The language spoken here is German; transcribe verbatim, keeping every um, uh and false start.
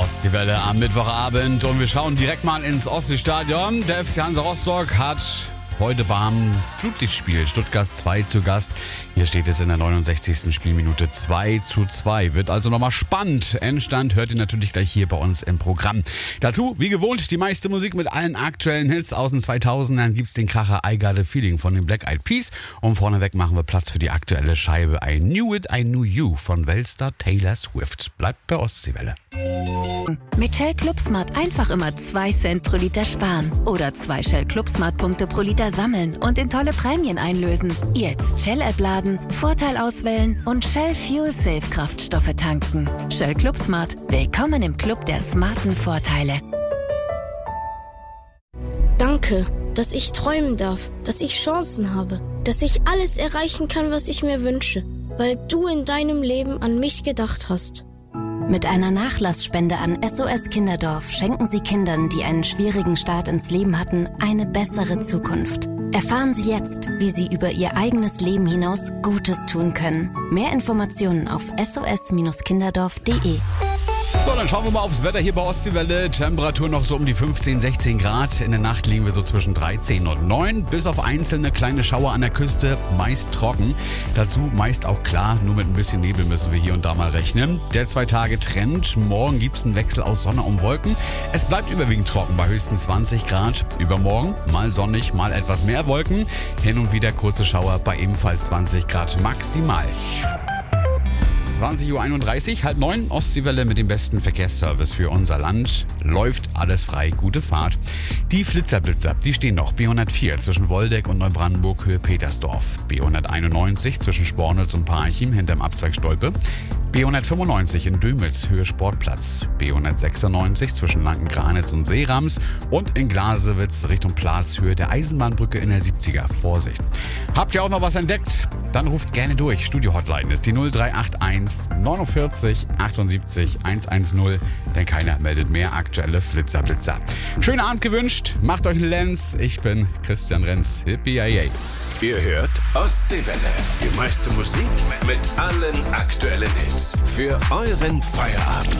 Ostseewelle am Mittwochabend und wir schauen direkt mal ins Ostseestadion. Der F C Hansa Rostock hat heute beim Flutlichtspiel Stuttgart zwei zu Gast. Hier steht es in der neunundsechzigsten Spielminute zwei zu zwei. Wird also nochmal spannend. Endstand hört ihr natürlich gleich hier bei uns im Programm. Dazu, wie gewohnt, die meiste Musik mit allen aktuellen Hits aus den zweitausendern. Gibt's den Kracher I Got a Feeling von den Black Eyed Peas. Und vorneweg machen wir Platz für die aktuelle Scheibe I Knew It, I Knew You von Weltstar Taylor Swift. Bleibt bei Ostseewelle. Mit Shell ClubSmart einfach immer zwei Cent pro Liter sparen. Oder zwei Shell ClubSmart Punkte pro Liter sammeln und in tolle Prämien einlösen. Jetzt Shell-App laden, Vorteil auswählen und Shell Fuel Safe Kraftstoffe tanken. Shell ClubSmart. Willkommen im Club der smarten Vorteile. Danke, dass ich träumen darf, dass ich Chancen habe, dass ich alles erreichen kann, was ich mir wünsche, weil du in deinem Leben an mich gedacht hast. Mit einer Nachlassspende an S O S Kinderdorf schenken Sie Kindern, die einen schwierigen Start ins Leben hatten, eine bessere Zukunft. Erfahren Sie jetzt, wie Sie über Ihr eigenes Leben hinaus Gutes tun können. Mehr Informationen auf s o s kinderdorf punkt de. So, dann schauen wir mal aufs Wetter hier bei Ostseewelle. Temperatur noch so um die fünfzehn, sechzehn Grad. In der Nacht liegen wir so zwischen dreizehn und neun. Bis auf einzelne kleine Schauer an der Küste, meist trocken. Dazu meist auch klar, nur mit ein bisschen Nebel müssen wir hier und da mal rechnen. Der zwei Tage Trend. Morgen gibt es einen Wechsel aus Sonne und Wolken. Es bleibt überwiegend trocken bei höchstens zwanzig Grad. Übermorgen mal sonnig, mal etwas mehr Wolken. Hin und wieder kurze Schauer bei ebenfalls zwanzig Grad maximal. zwanzig Uhr einunddreißig, halb neun, Ostseewelle mit dem besten Verkehrsservice für unser Land. Läuft alles frei, gute Fahrt. Die Flitzerblitzer, die stehen noch. B hundertvier zwischen Woldeck und Neubrandenburg, Höhe Petersdorf. B hunderteinundneunzig zwischen Spornitz und Parchim, hinterm Abzweig Stolpe. B hundertfünfundneunzig in Dömitz, Höhe Sportplatz. B hundertsechsundneunzig zwischen Lanken-Granitz und Seerams. Und in Glasewitz Richtung Platz, Höhe der Eisenbahnbrücke in der siebziger. Vorsicht. Habt ihr auch noch was entdeckt? Dann ruft gerne durch. Studio-Hotline ist die null drei acht eins neunundvierzig achtundsiebzig hundertzehn, denn keiner meldet mehr aktuelle Flitzerblitzer. Schönen Abend gewünscht, macht euch einen Lenz. Ich bin Christian Renz. Hippie-yay. Ihr hört Ostseewelle. Die meiste Musik mit allen aktuellen Hits. Für euren Feierabend.